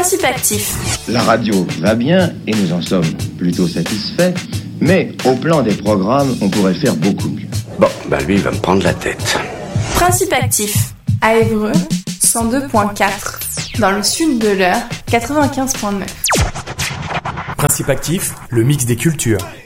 Principe actif. La radio va bien et nous en sommes plutôt satisfaits, mais au plan des programmes, on pourrait faire beaucoup mieux. Bon, lui, il va me prendre la tête. Principe actif. À Évreux, 102.4. Dans le sud de l'Eure, 95.9. Principe actif, le mix des cultures.